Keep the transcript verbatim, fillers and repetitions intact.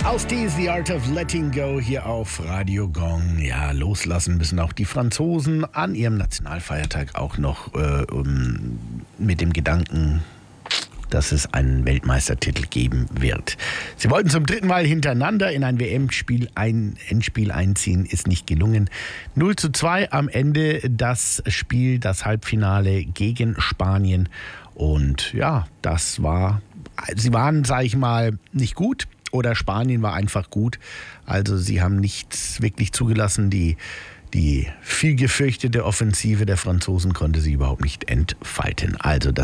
Aus Die is the Art of Letting Go hier auf Radio Gong. Ja, loslassen müssen auch die Franzosen an ihrem Nationalfeiertag auch noch äh, um, mit dem Gedanken, dass es einen Weltmeistertitel geben wird. Sie wollten zum dritten Mal hintereinander in ein W M-Spiel ein Endspiel einziehen, ist nicht gelungen. null zu zwei am Ende das Spiel, das Halbfinale gegen Spanien. Und ja, das war, sie waren, sage ich mal, nicht gut. Oder Spanien war einfach gut. Also sie haben nichts wirklich zugelassen. Die, die viel gefürchtete Offensive der Franzosen konnte sie überhaupt nicht entfalten. Also das